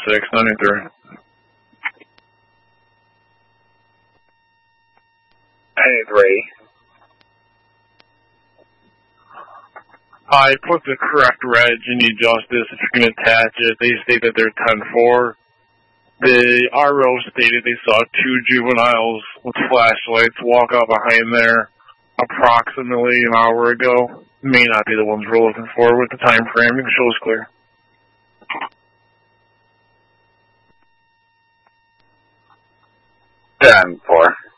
93. 93. I put the correct reg in the justice if you can attach it. They state that they're 10-4. The RO stated they saw 2 juveniles with flashlights walk out behind there approximately an hour ago. May not be the ones we're looking for with the time frame. The show's clear. Ten four.